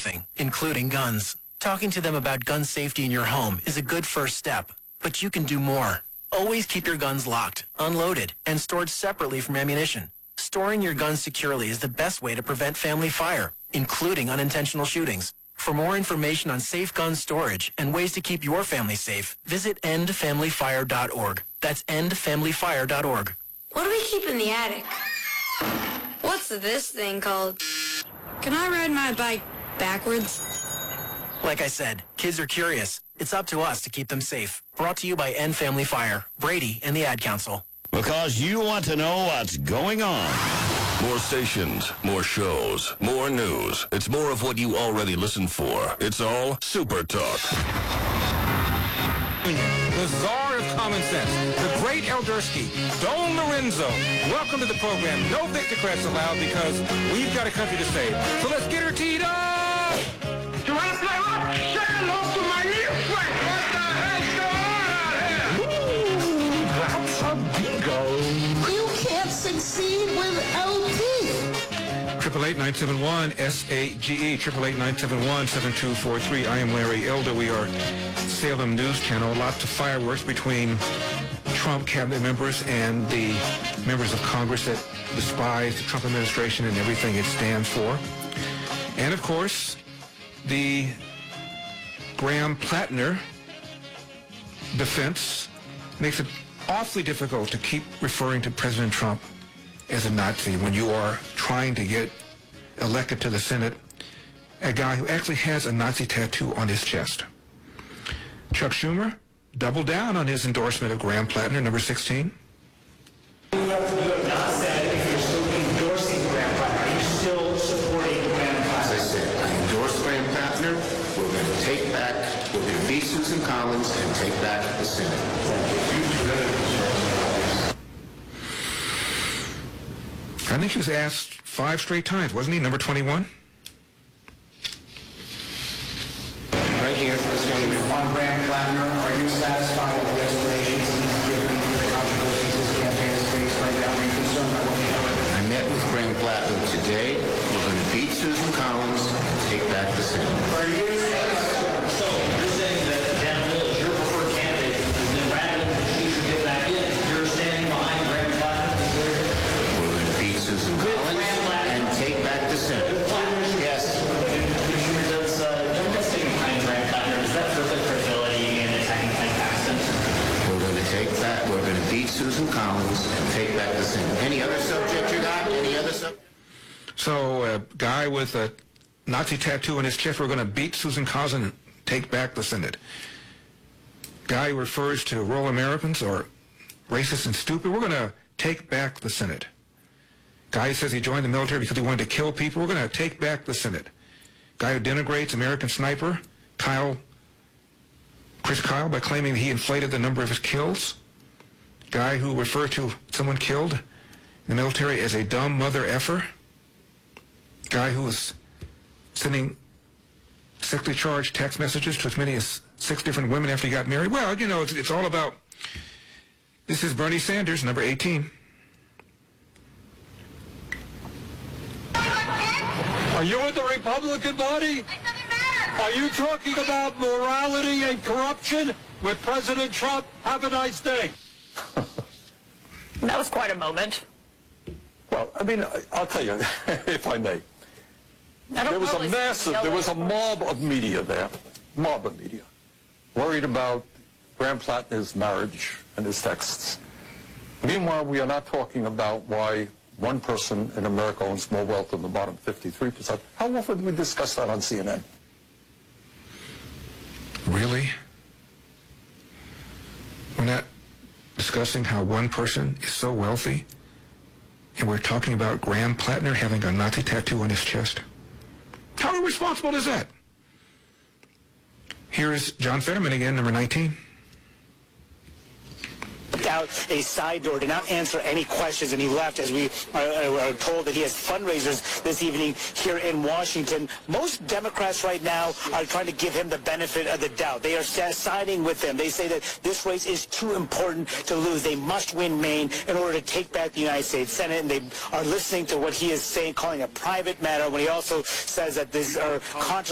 everything, including guns. Talking to them about gun safety in your home is a good first step, but you can do more. Always keep your guns locked, unloaded, and stored separately from ammunition. Storing your guns securely is the best way to prevent family fire, including unintentional shootings. For more information on safe gun storage and ways to keep your family safe, visit endfamilyfire.org. That's endfamilyfire.org. What do we keep in the attic? What's this thing called? Can I ride my bike backwards? Like I said, kids are curious. It's up to us to keep them safe. Brought to you by End Family Fire, Brady, and the Ad Council. Because you want to know what's going on. More stations, more shows, more news. It's more of what you already listen for. It's all Super Talk. The czar of common sense, the great Eldersky, Don Lorenzo. Welcome to the program. No Victocrats allowed because we've got a country to save. So let's get her teed up! You want to play rock? Say hello to my new friend! What the hell's going on out here? Ooh, that's a bingo. You can't succeed without teeth. 888-971-SAGE, 888-971-7243. I am Larry Elder. We are Salem News Channel. Lots of fireworks between Trump cabinet members and the members of Congress that despise the Trump administration and everything it stands for. And, of course, the Graham-Plattner defense makes it awfully difficult to keep referring to President Trump as a Nazi when you are trying to get elected to the Senate, a guy who actually has a Nazi tattoo on his chest. Chuck Schumer doubled down on his endorsement of Graham-Plattner, number 16. You have not said if you're still endorsing Graham-Plattner. Are you still supporting Graham-Plattner? As I said, I endorse Graham-Plattner. We're going to beat Susan Collins and take back the Senate. I think he was asked 5 straight times, wasn't he? Number 21? Right here. On Graham-Plattner, are you satisfied with the explanations he's given the controversies his campaign has faced right now? Are you concerned about what you heard? I met with Graham-Plattner today. We're going to beat Susan Collins and take back the Senate. Are you So you're saying that Janet Hill is your preferred candidate, and then rather than she should get back in, you're standing behind Graham-Plattner? We're going to beat Susan Collins and take back the Senate. Yes. We're going to beat Susan Collins and take back the Senate. Any other subject you got? Any other subject? So a guy with a Nazi tattoo on his chest, we're going to beat Susan Collins and take back the Senate. Guy who refers to rural Americans or racist and stupid, we're going to take back the Senate. Guy who says he joined the military because he wanted to kill people, we're going to take back the Senate. Guy who denigrates American Sniper, Chris Kyle, by claiming he inflated the number of his kills. Guy who referred to someone killed in the military as a dumb mother effer. Guy who was sending sexually charged text messages to as many as 6 different women after he got married. Well, you know, it's all about... This is Bernie Sanders, number 18. Are you in the Republican Party? Are you talking about morality and corruption with President Trump? Have a nice day. That was quite a moment. Well, I mean, I'll tell you, if I may. There was a mob of media there, worried about Graham-Plattner's marriage and his texts. Meanwhile, we are not talking about why one person in America owns more wealth than the bottom 53%. How often do we discuss that on CNN? Really? We're not discussing how one person is so wealthy, and we're talking about Graham-Plattner having a Nazi tattoo on his chest? How irresponsible is that? Here is John Fetterman again, number 19. Out a side door, did not answer any questions, and he left as we are told that he has fundraisers this evening here in Washington. Most Democrats right now are trying to give him the benefit of the doubt. They are siding with him. They say that this race is too important to lose. They must win Maine in order to take back the United States Senate, and they are listening to what he is saying, calling a private matter, when he also says that these are controversial